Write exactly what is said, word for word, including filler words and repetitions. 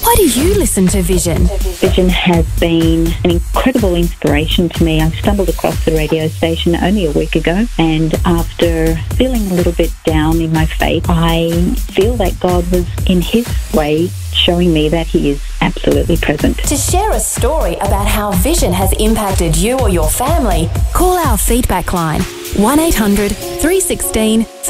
Why do you listen to Vision? Vision has been an incredible inspiration to me. I stumbled across the radio station only a week ago, and after feeling a little bit down in my faith, I feel that God was, in His way, showing me that He is absolutely present. To share a story about how Vision has impacted you or your family, call our feedback line one eight hundred three one six